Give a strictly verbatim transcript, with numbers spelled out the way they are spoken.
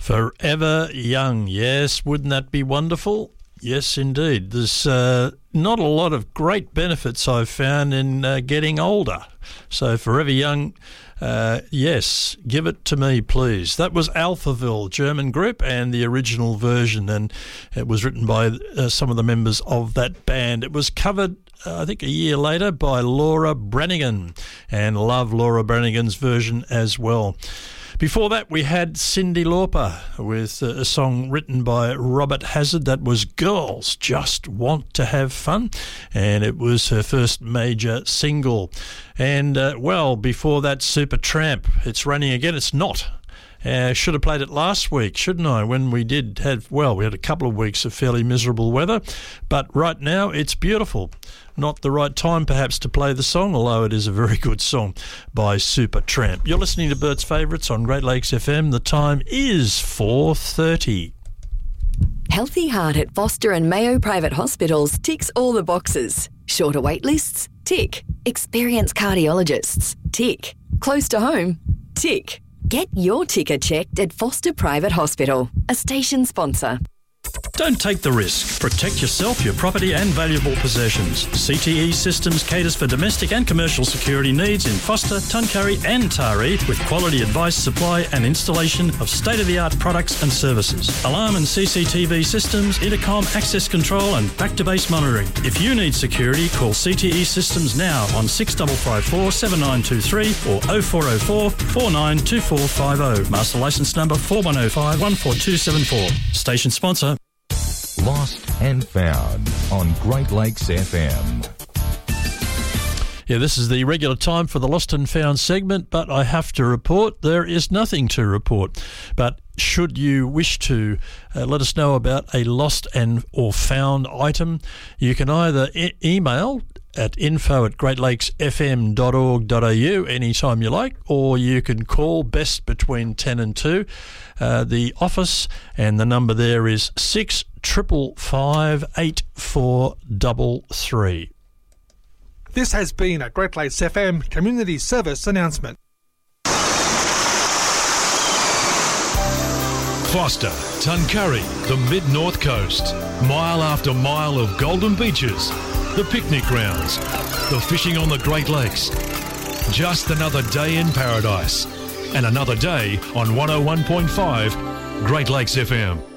Forever Young. Yes, wouldn't that be wonderful? Yes, indeed. There's uh, not a lot of great benefits I've found in uh, getting older. So Forever Young, uh, yes, give it to me, please. That was Alphaville, German group, and the original version, and it was written by uh, some of the members of that band. It was covered, uh, I think, a year later by Laura Branigan, and love Laura Branigan's version as well. Before that, we had Cyndi Lauper with a song written by Robert Hazard. That was Girls Just Want to Have Fun, and it was her first major single. And, uh, well, before that, Supertramp. It's raining again. It's not. I uh, should have played it last week, shouldn't I, when we did have, well, we had a couple of weeks of fairly miserable weather, but right now it's beautiful. Not the right time, perhaps, to play the song, although it is a very good song by Supertramp. You're listening to Bert's Favourites on Great Lakes F M. The time is four thirty. Healthy Heart at Foster and Mayo Private Hospitals ticks all the boxes. Shorter wait lists? Tick. Experienced cardiologists? Tick. Close to home? Tick. Get your ticker checked at Foster Private Hospital, a station sponsor. Don't take the risk. Protect yourself, your property and valuable possessions. C T E Systems caters for domestic and commercial security needs in Foster, Tuncurry and Taree with quality advice, supply and installation of state-of-the-art products and services. Alarm and C C T V systems, intercom, access control and back-to-base monitoring. If you need security, call C T E Systems now on six five five four, seven nine two three or oh four oh four, four nine two four five oh. Master licence number four one oh five, one four two seven four. Station sponsor. Lost and Found on Great Lakes F M. Yeah, this is the regular time for the Lost and Found segment, but I have to report there is nothing to report. But should you wish to uh, let us know about a lost and or found item, you can either e- email at info at great lakes f m dot org dot a u anytime you like, or you can call best between ten and two, uh, the office, and the number there is six triple five eight four double three. This has been a Great Lakes F M community service announcement. Foster, Tuncurry, the mid-north coast, mile after mile of golden beaches, the picnic grounds, the fishing on the Great Lakes. Just another day in paradise, and another day on one oh one point five Great Lakes F M.